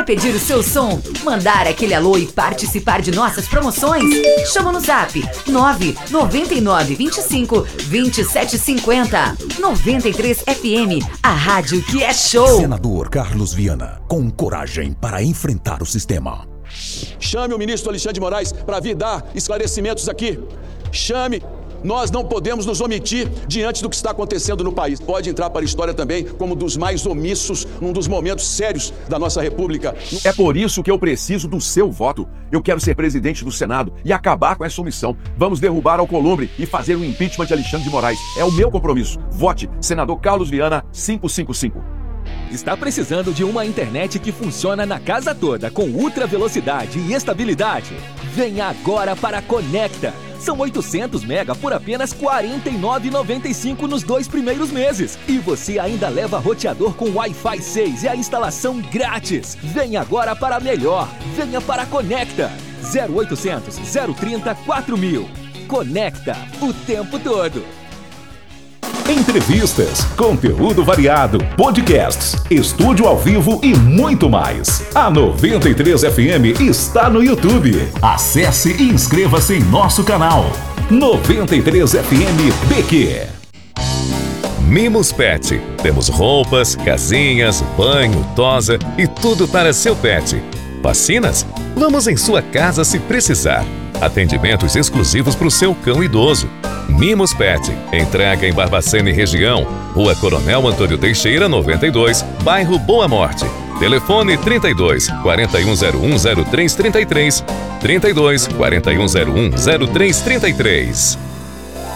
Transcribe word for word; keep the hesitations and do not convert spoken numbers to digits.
Quer pedir o seu som, mandar aquele alô e participar de nossas promoções? Chama no zap nove nove nove dois cinco dois sete cinco zero. noventa e três F M, a rádio que é show. Senador Carlos Viana, com coragem para enfrentar o sistema. Chame o ministro Alexandre de Moraes para vir dar esclarecimentos aqui. Chame. Nós não podemos nos omitir diante do que está acontecendo no país. Pode entrar para a história também como um dos mais omissos, num dos momentos sérios da nossa República. É por isso que eu preciso do seu voto. Eu quero ser presidente do Senado e acabar com essa omissão. Vamos derrubar Alcolumbre e fazer o impeachment de Alexandre de Moraes. É o meu compromisso. Vote senador Carlos Viana quinhentos e cinquenta e cinco. Está precisando de uma internet que funciona na casa toda, com ultra velocidade e estabilidade? Venha agora para a Conecta. São oitocentos mega por apenas quarenta e nove reais e noventa e cinco centavos nos dois primeiros meses. E você ainda leva roteador com Wi-Fi seis e a instalação grátis. Venha agora para a melhor. Venha para a Conecta. zero oitocentos, zero trinta, quatro mil. Conecta o tempo todo. Entrevistas, conteúdo variado, podcasts, estúdio ao vivo e muito mais. A noventa e três F M está no YouTube. Acesse e inscreva-se em nosso canal. noventa e três F M B Q. Mimos Pet. Temos roupas, casinhas, banho, tosa e tudo para seu pet. Vacinas? Vamos em sua casa se precisar. Atendimentos exclusivos para o seu cão idoso. Mimos Pet. Entrega em Barbacena e região. Rua Coronel Antônio Teixeira, noventa e dois, bairro Boa Morte. Telefone trinta e dois, quarenta e um zero um, zero três trinta e três, trinta e dois, quarenta e um zero um, zero três trinta e três.